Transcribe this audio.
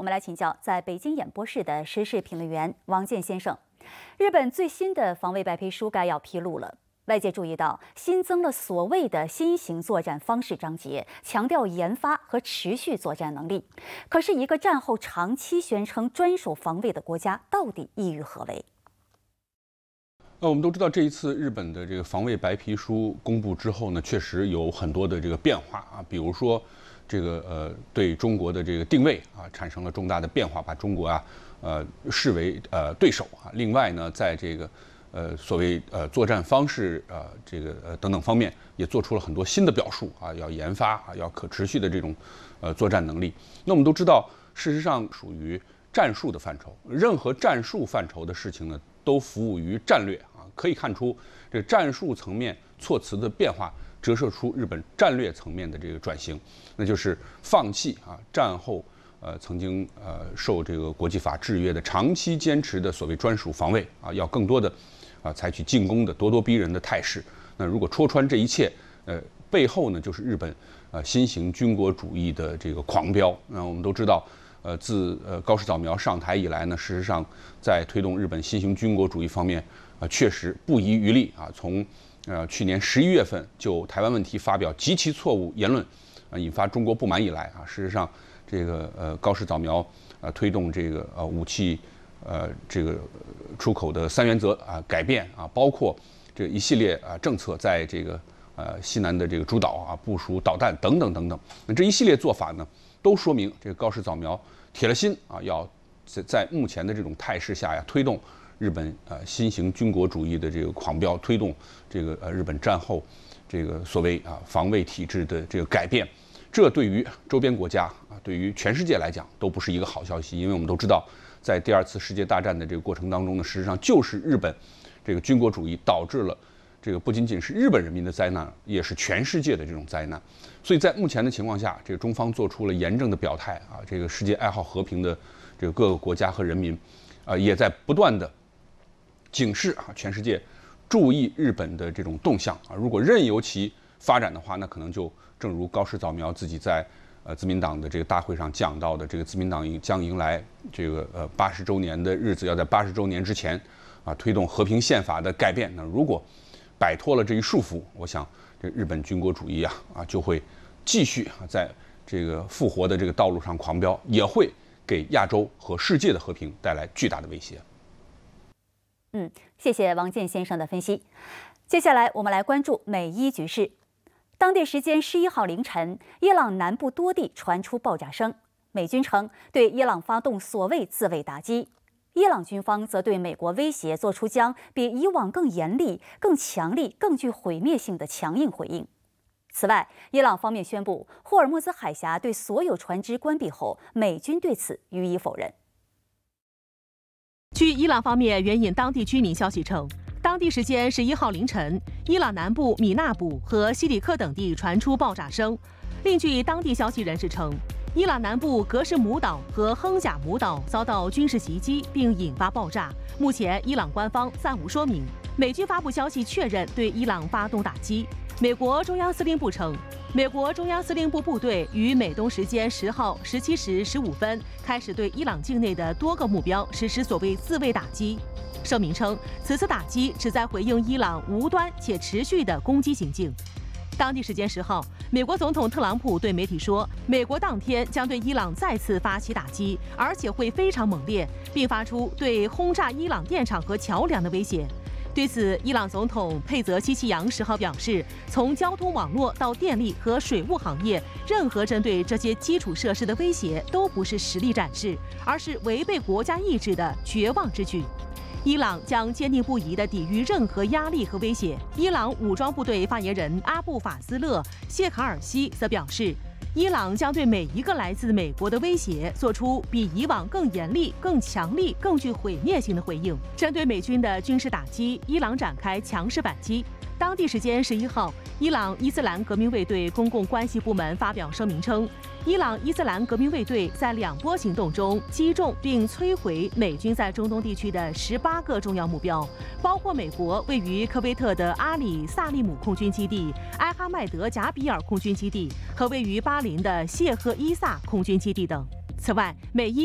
们来请教在北京演播室的时事评论员王健先生。日本最新的防卫白皮书概要披露了，外界注意到新增了所谓的新型作战方式章节，强调研发和持续作战能力。可是，一个战后长期宣称专属防卫的国家，到底意欲何为？ 我们都知道，这一次日本的这个防卫白皮书公布之后呢，确实有很多的这个变化啊，比如说这个对中国的这个定位啊产生了重大的变化，把中国视为对手啊。另外呢，在这个所谓作战方式等等方面，也做出了很多新的表述啊，要研发啊，要可持续的这种作战能力。那我们都知道，事实上属于战术的范畴，任何战术范畴的事情呢，都服务于战略啊。可以看出，这战术层面措辞的变化，折射出日本战略层面的这个转型，那就是放弃啊战后曾经受这个国际法制约的长期坚持的所谓专属防卫啊，要更多的采取进攻的咄咄逼人的态势。那如果戳穿这一切，背后呢就是日本新型军国主义的这个狂飙。那我们都知道。自高市早苗上台以来呢，事实上在推动日本新型军国主义方面，确实不遗余力啊。从去年11月份就台湾问题发表极其错误言论，引发中国不满以来啊，事实上这个高市早苗推动这个武器这个出口的3原则改变啊，包括这一系列政策，在这个西南的这个诸岛部署导弹等等等等。那这一系列做法呢，都说明这个高市早苗铁了心啊，要在目前的这种态势下推动日本新型军国主义的这个狂飙，推动这个日本战后这个所谓防卫体制的这个改变。这对于周边国家对于全世界来讲都不是一个好消息，因为我们都知道，在第2次世界大战的这个过程当中呢，事实上就是日本这个军国主义导致了这个不仅仅是日本人民的灾难，也是全世界的这种灾难。所以在目前的情况下，这个中方做出了严正的表态啊，这个世界爱好和平的这个各个国家和人民，也在不断的警示全世界注意日本的这种动向啊。如果任由其发展的话，那可能就正如高市早苗自己在自民党的这个大会上讲到的，这个自民党将迎来这个80周年的日子，要在80周年之前推动和平宪法的改变。那如果摆脱了这一束缚，我想这日本军国主义就会继续在这个复活的这个道路上狂飙，也会给亚洲和世界的和平带来巨大的威胁。 谢谢王健先生的分析。接下来我们来关注美伊局势。当地时间11号凌晨，伊朗南部多地传出爆炸声，美军称对伊朗发动所谓自卫打击。伊朗军方则对美国威胁做出将比以往更严厉、更强力、更具毁灭性的强硬回应。此外，伊朗方面宣布，霍尔木兹海峡对所有船只关闭后，美军对此予以否认。 据伊朗方面援引当地居民消息称，当地时间11号凌晨，伊朗南部米纳卜和西里克等地传出爆炸声。另据当地消息人士称，伊朗南部格什姆岛和亨贾姆岛遭到军事袭击并引发爆炸。目前，伊朗官方暂无说明。美军发布消息确认对伊朗发动打击。美国中央司令部称，美国中央司令部部队于美东时间10号17时15分开始对伊朗境内的多个目标实施所谓自卫打击。声明称，此次打击旨在回应伊朗无端且持续的攻击行径。当地时间10号，美国总统特朗普对媒体说，美国当天将对伊朗再次发起打击，而且会非常猛烈，并发出对轰炸伊朗电厂和桥梁的威胁。对此，伊朗总统佩泽希奇扬10号表示，从交通网络到电力和水务行业，任何针对这些基础设施的威胁都不是实力展示，而是违背国家意志的绝望之举。伊朗将坚定不移地抵御任何压力和威胁。伊朗武装部队发言人阿布法斯勒·谢卡尔西则表示，伊朗将对每一个来自美国的威胁做出比以往更严厉、更强力、更具毁灭性的回应。针对美军的军事打击，伊朗展开强势反击。当地时间11号，伊朗伊斯兰革命卫队公共关系部门发表声明称，伊朗伊斯兰革命卫队在2波行动中击中并摧毁美军在中东地区的18个重要目标，包括美国位于科威特的阿里萨利姆空军基地、艾哈迈德贾比尔空军基地和位于巴林的谢赫伊萨空军基地等。此外，美伊